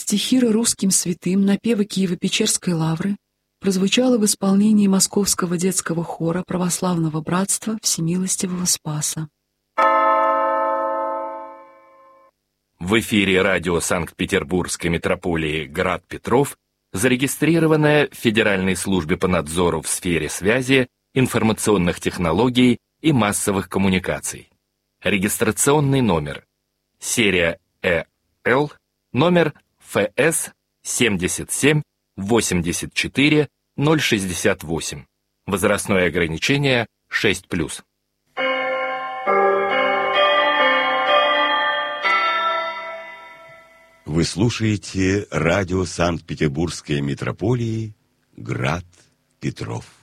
Стихира русским святым, напевы Киево-Печерской лавры прозвучало в исполнении Московского детского хора Православного братства Всемилостивого Спаса. В эфире радио Санкт-Петербургской митрополии «Град Петров» зарегистрированная в Федеральной службе по надзору в сфере связи, информационных технологий и массовых коммуникаций. Регистрационный номер. Серия ЭЛ, номер ФС 77 84 068. Возрастное ограничение 6+. Вы слушаете радио Санкт-Петербургской митрополии «Град Петров».